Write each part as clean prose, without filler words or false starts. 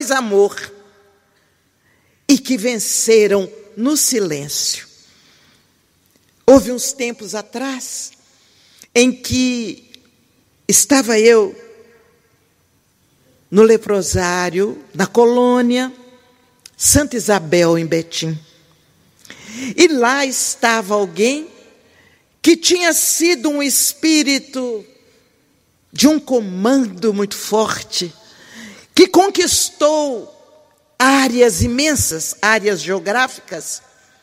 amor e que venceram no silêncio. Houve uns tempos atrás em que estava eu no leprosário, na colônia Santa Isabel, em Betim. E lá estava alguém que tinha sido um espírito de um comando muito forte, que conquistou áreas imensas, áreas geográficas,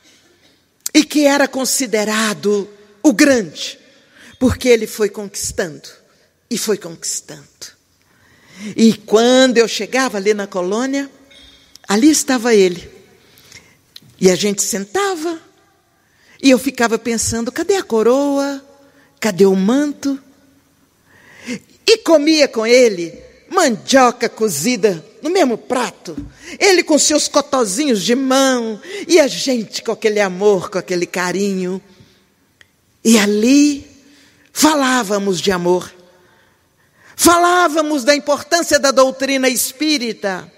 e que era considerado o grande, porque ele foi conquistando, e foi conquistando. E quando eu chegava ali na colônia, ali estava ele. E a gente sentava, e eu ficava pensando, cadê a coroa? Cadê o manto? E comia com ele mandioca cozida no mesmo prato. Ele com seus cotozinhos de mão, e a gente com aquele amor, com aquele carinho. E ali falávamos de amor. Falávamos da importância da doutrina espírita.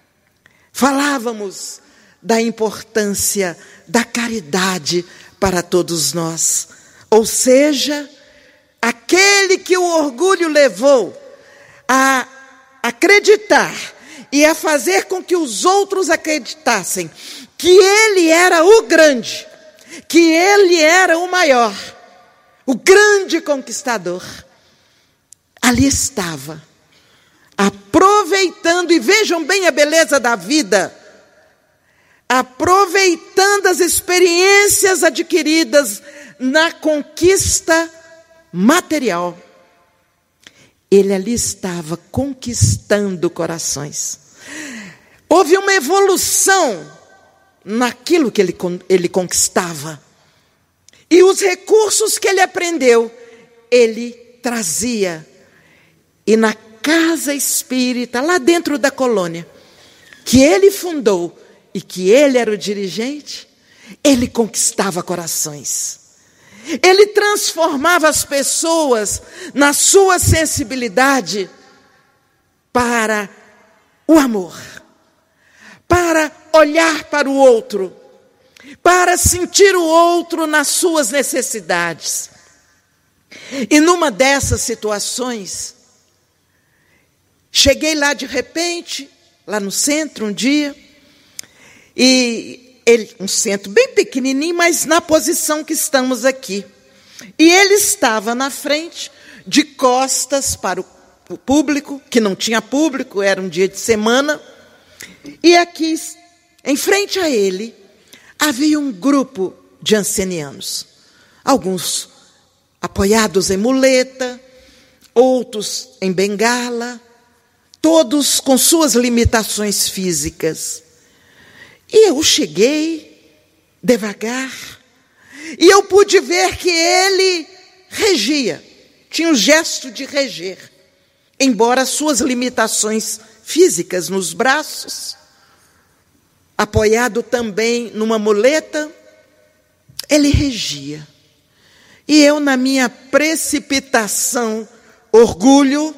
Falávamos da importância da caridade para todos nós. Ou seja, aquele que o orgulho levou a acreditar e a fazer com que os outros acreditassem que ele era o grande, que ele era o maior, o grande conquistador, ali estava, aproveitando, e vejam bem a beleza da vida, aproveitando as experiências adquiridas na conquista material. Ele ali estava conquistando corações. Houve uma evolução naquilo que ele conquistava. E os recursos que ele aprendeu, ele trazia. E na casa espírita, lá dentro da colônia, que ele fundou e que ele era o dirigente, ele conquistava corações. Ele transformava as pessoas na sua sensibilidade para o amor, para olhar para o outro, para sentir o outro nas suas necessidades. E numa dessas situações, cheguei lá de repente, lá no centro um dia, e um centro bem pequenininho, mas na posição que estamos aqui. E ele estava na frente, de costas para o público, que não tinha público, era um dia de semana. E aqui, em frente a ele, havia um grupo de ancenianos. Alguns apoiados em muleta, outros em bengala, todos com suas limitações físicas. E eu cheguei devagar, e eu pude ver que ele regia, tinha um gesto de reger, embora suas limitações físicas nos braços, apoiado também numa muleta, ele regia. E eu, na minha precipitação, orgulho,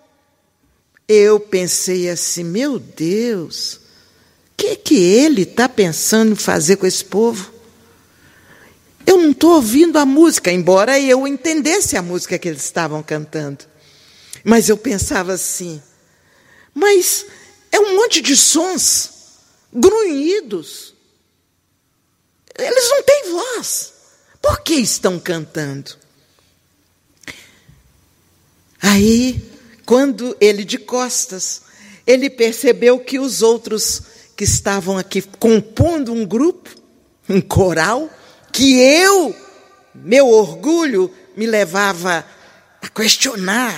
eu pensei assim, meu Deus, o que ele está pensando em fazer com esse povo? Eu não estou ouvindo a música, embora eu entendesse a música que eles estavam cantando. Mas eu pensava assim, mas é um monte de sons grunhidos. Eles não têm voz. Por que estão cantando? Aí, quando ele de costas, ele percebeu que os outros que estavam aqui compondo um grupo, um coral, que meu orgulho me levava a questionar,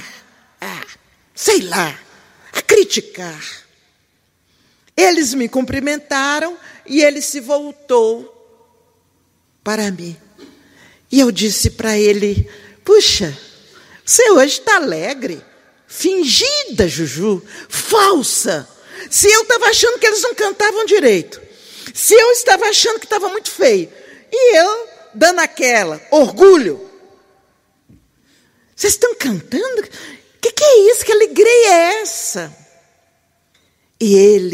a criticar. Eles me cumprimentaram e ele se voltou para mim. E eu disse para ele, puxa, você hoje está alegre, fingida, Juju, falsa. Se eu estava achando que eles não cantavam direito, se eu estava achando que estava muito feio, e eu dando aquela, orgulho. Vocês estão cantando? O que é isso? Que alegria é essa? E ele